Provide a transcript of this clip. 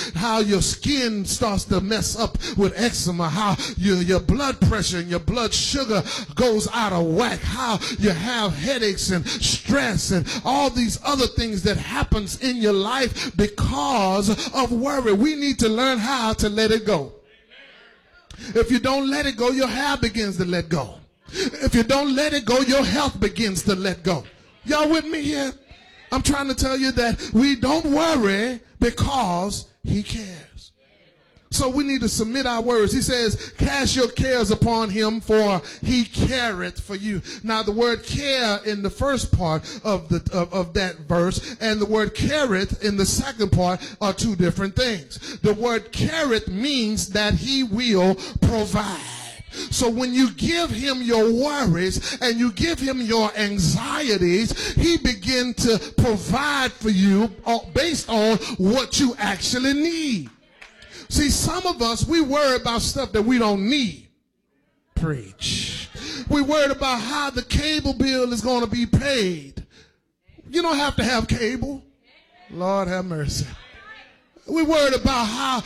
how your skin starts to mess up with eczema, how your blood pressure and your blood sugar goes out of whack, how you have headaches and stress and all these other things that happens in your life because of worry. We need to learn how to let it go. If you don't let it go, your hair begins to let go. If you don't let it go, your health begins to let go. Y'all with me here? I'm trying to tell you that we don't worry because he cares. So we need to submit our words. He says, cast your cares upon him, for he careth for you. Now the word care in the first part of that verse and the word careth in the second part are two different things. The word careth means that he will provide. So when you give him your worries and you give him your anxieties, he begins to provide for you based on what you actually need. See, some of us, we worry about stuff that we don't need. Preach. We worried about how the cable bill is going to be paid. You don't have to have cable. Lord have mercy. We worried about how